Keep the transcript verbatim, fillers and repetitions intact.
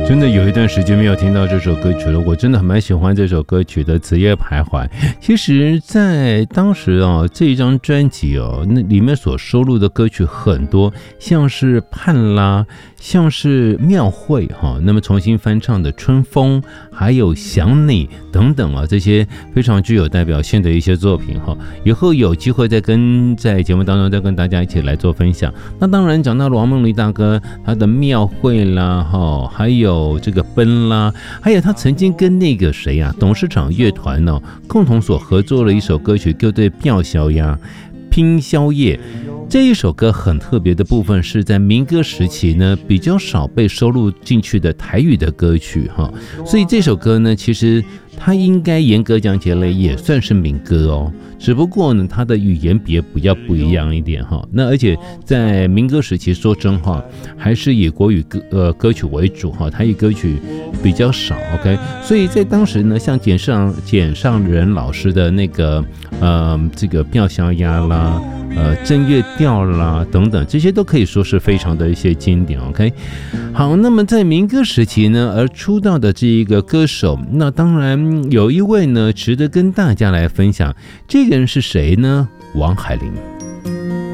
真的有一段时间没有听到这首歌曲了，我真的很蛮喜欢这首歌曲的《子夜徘徊》。其实在当时啊，这一张专辑哦，那里面所收录的歌曲很多，像是盼啦，像是庙会哈，那么重新翻唱的春风，还有想你等等啊，这些非常具有代表性的一些作品哈，以后有机会再跟在节目当中再跟大家一起来做分享。那当然讲到王梦麟大哥他的庙会啦哈，还有这个奔啦，还有他曾经跟那个谁啊董事长乐团哦共同所合作了一首歌曲，叫做《吊小鸭拼宵夜》。这一首歌很特别的部分是在民歌时期呢比较少被收录进去的台语的歌曲哈，所以这首歌呢其实它应该严格讲起来也算是民歌哦，只不过呢它的语言别比较不一样一点哈。那而且在民歌时期说真话还是以国语歌呃歌曲为主哈，台语歌曲比较少 OK， 所以在当时呢像简上简上仁老师的那个呃这个吊小鸭啦呃正月调啦等等，这些都可以说是非常的一些经典 OK。 好，那么在民歌时期呢而出道的这一个歌手，那当然有一位呢值得跟大家来分享，这个人是谁呢？王海玲。